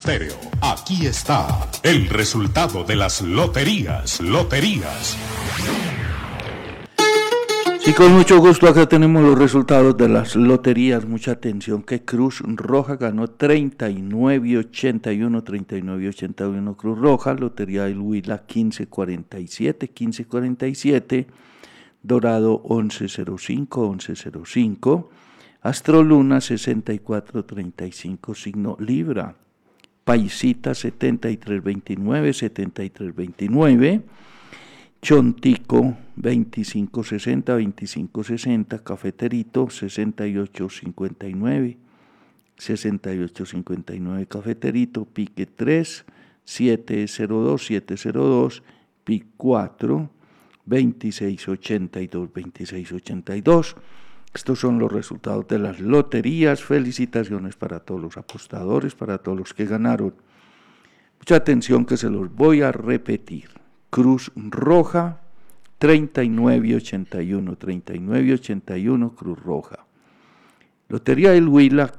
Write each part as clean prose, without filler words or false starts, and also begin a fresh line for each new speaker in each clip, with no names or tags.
Estéreo. Aquí está el resultado de las loterías.
Sí, con mucho gusto acá tenemos los resultados de las loterías. Mucha atención que Cruz Roja ganó 39.81 Cruz Roja, Lotería del Huila 1547, Dorado 1105, Astroluna 6435, signo Libra, Paisita 7329, Chontico 2560, Cafeterito 6859, Cafeterito, Pique 3, 702, Pic 4, 2682. Estos son los resultados de las loterías. Felicitaciones para todos los apostadores, para todos los que ganaron. Mucha atención que se los voy a repetir. Cruz Roja 3981, Cruz Roja. Lotería del Huila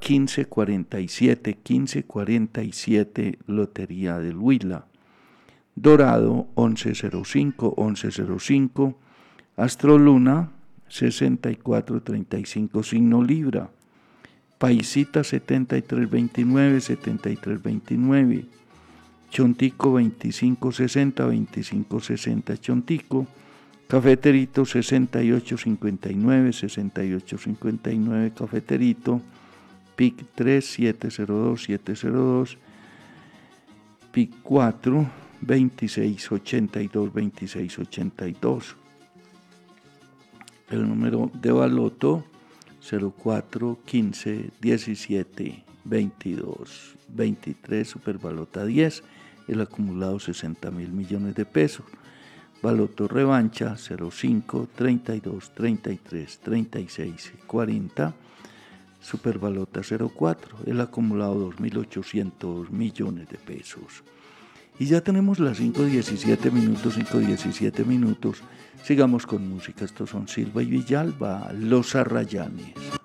1547, Lotería del Huila. Dorado 1105, Astroluna 6435, signo Libra. Paisita 7329, Chontico 2560, Chontico. Cafeterito 6859, Cafeterito. Pic 3, 702, Pic 4, 2682. El número de baloto 04, 15, 17, 22, 23, superbalota 10, el acumulado 60.000 millones de pesos. Baloto revancha 05, 32, 33, 36, 40, superbalota 04, el acumulado 2.800 millones de pesos. Y ya tenemos las 5:17 minutos. Sigamos con música. Estos son Silva y Villalba, Los Arrayanes.